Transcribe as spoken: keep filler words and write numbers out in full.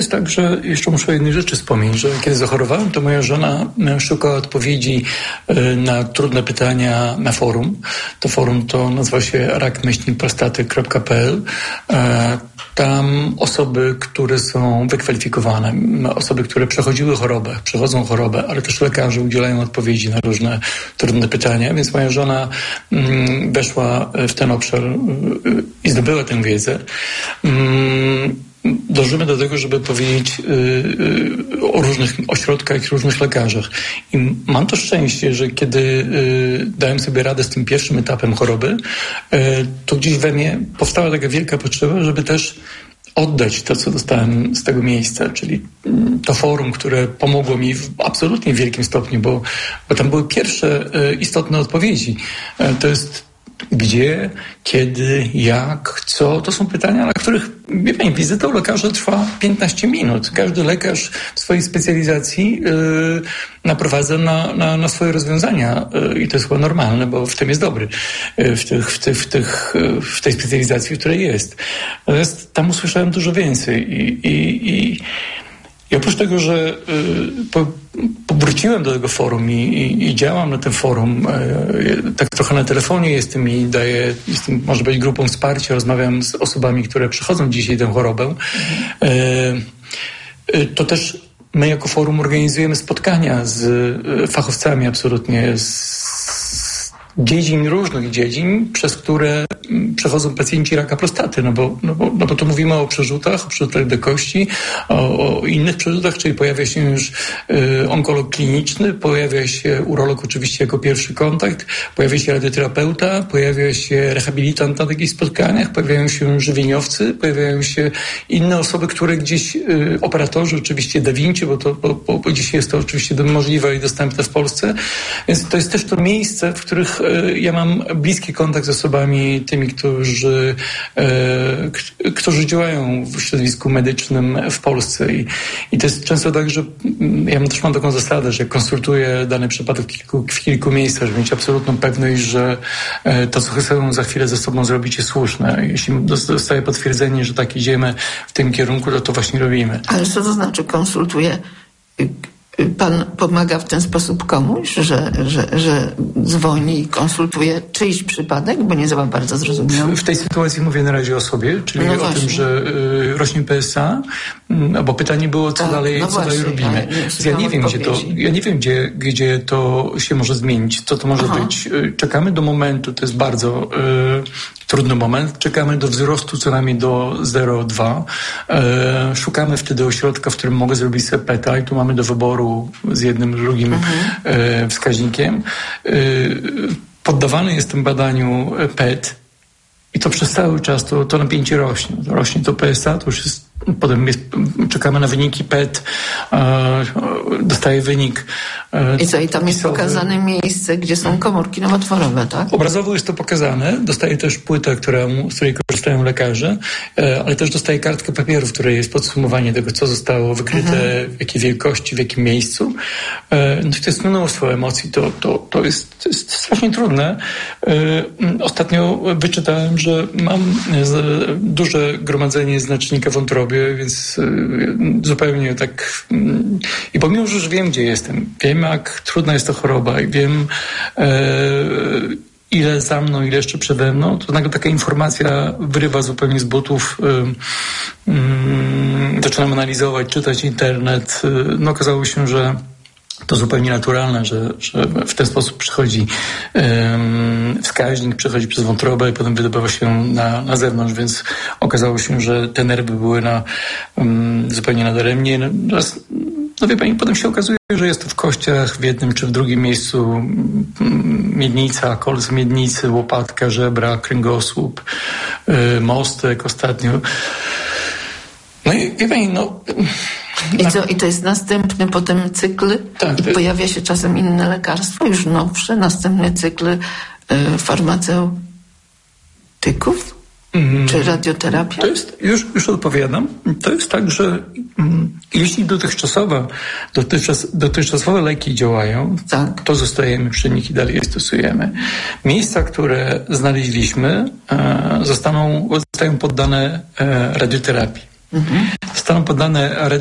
jest tak, że jeszcze muszę o jednej rzeczy wspomnieć, że kiedy zachorowałem, to moja żona szukała odpowiedzi na trudne pytania na forum. To forum to nazywa się rak myślnik prostaty kropka p l. Tam osoby, które są wykwalifikowane, osoby, które przechodziły chorobę, przechodzą chorobę, ale też lekarze udzielają odpowiedzi na różne trudne pytania, więc moja żona weszła w ten obszar i zdobyła tę wiedzę. Dążymy do tego, żeby powiedzieć yy, o różnych ośrodkach i różnych lekarzach. I mam to szczęście, że kiedy yy, dałem sobie radę z tym pierwszym etapem choroby, yy, to gdzieś we mnie powstała taka wielka potrzeba, żeby też oddać to, co dostałem z tego miejsca, czyli to forum, które pomogło mi w absolutnie wielkim stopniu, bo, bo tam były pierwsze yy, istotne odpowiedzi. Yy, to jest gdzie, kiedy, jak, co? To są pytania, na których, wie pani, wizyta u lekarza trwa piętnaście minut. Każdy lekarz w swojej specjalizacji yy, naprowadza na, na, na swoje rozwiązania yy, i to jest chyba normalne, bo w tym jest dobry, yy, w, tych, w, tych, w, tych, yy, w tej specjalizacji, w której jest. Natomiast tam usłyszałem dużo więcej i, i, i I oprócz tego, że y, po, powróciłem do tego forum i, i, i działam na tym forum, y, tak trochę na telefonie jestem i daję, jestem, może być grupą wsparcia, rozmawiam z osobami, które przechodzą dzisiaj tę chorobę, y, y, to też my jako forum organizujemy spotkania z y, fachowcami absolutnie z dziedzin, różnych dziedzin, przez które przechodzą pacjenci raka prostaty, no bo, no bo, no bo tu mówimy o przerzutach, o przerzutach do kości, o, o innych przerzutach, czyli pojawia się już y, onkolog kliniczny, pojawia się urolog oczywiście jako pierwszy kontakt, pojawia się radioterapeuta, pojawia się rehabilitant na takich spotkaniach, pojawiają się żywieniowcy, pojawiają się inne osoby, które gdzieś, y, operatorzy oczywiście Da Vinci, bo, to, bo, bo, bo dzisiaj jest to oczywiście możliwe i dostępne w Polsce, więc to jest też to miejsce, w których ja mam bliski kontakt z osobami, tymi, którzy, e, k- którzy działają w środowisku medycznym w Polsce. I, i to jest często tak, że ja też mam taką zasadę, że konsultuję dany przypadek w kilku, w kilku miejscach, żeby mieć absolutną pewność, że e, to, co chcę za chwilę ze sobą zrobić, jest słuszne. Jeśli dostaję potwierdzenie, że tak idziemy w tym kierunku, to to właśnie robimy. Ale co to znaczy konsultuję? Pan pomaga w ten sposób komuś, że, że, że dzwoni i konsultuje czyjś przypadek, bo nie za bardzo zrozumiałam. W tej sytuacji mówię na razie o sobie, czyli no o właśnie. tym, że y, rośnie P S A, y, bo pytanie było, co tak, dalej, no co właśnie, dalej robimy. Ja nie wiem, gdzie to, ja nie wiem, gdzie, gdzie to się może zmienić, co to może Aha. być. Czekamy do momentu, to jest bardzo y, trudny moment, czekamy do wzrostu co najmniej do zero przecinek dwa. Y, szukamy wtedy ośrodka, w którym mogę zrobić sobie P E T A i tu mamy do wyboru z jednym, drugim mhm. wskaźnikiem. Poddawany jest tym badaniu P E T i to przez cały czas to, to napięcie rośnie. To rośnie to P S A, to już jest, potem jest, czekamy na wyniki P E T, dostaje wynik. I co, i tam jest pokazane miejsce, gdzie są komórki nowotworowe, tak? Obrazowo jest to pokazane. Dostaje też płytę, którą, z której korzystają lekarze, ale też dostaje kartkę papieru, w której jest podsumowanie tego, co zostało wykryte, mhm. w jakiej wielkości, w jakim miejscu. No to jest mnóstwo emocji. To, to, to, jest, to jest strasznie trudne. Ostatnio wyczytałem, że mam duże gromadzenie znacznika w wątrobie, więc zupełnie tak... I pomimo, że już wiem, gdzie jestem, wiem, jak trudna jest to choroba i wiem, e, ile za mną, ile jeszcze przede mną, to nagle taka informacja wyrywa zupełnie z butów. E, e, zaczynam analizować, czytać internet. E, no okazało się, że to zupełnie naturalne, że, że w ten sposób przychodzi um, wskaźnik, przechodzi przez wątrobę i potem wydobywa się na, na zewnątrz, więc okazało się, że te nerwy były na, um, zupełnie nadaremnie. No, no wie pani, potem się okazuje, że jest to w kościach, w jednym czy w drugim miejscu miednica, kolc miednicy, łopatka, żebra, kręgosłup, yy, mostek ostatnio. No i wie pani, no... I co? I to jest następny potem cykl tak, i pojawia się czasem inne lekarstwo, już nowsze, następny cykl y, farmaceutyków? Mm, czy radioterapia? To jest, już, już odpowiadam. To jest tak, że mm, jeśli dotychczasowe, dotychczas, dotychczasowe leki działają, tak. to zostajemy przy nich i dalej je stosujemy. Miejsca, które znaleźliśmy, e, zostaną, zostają poddane e, radioterapii. Mhm. Zostaną poddane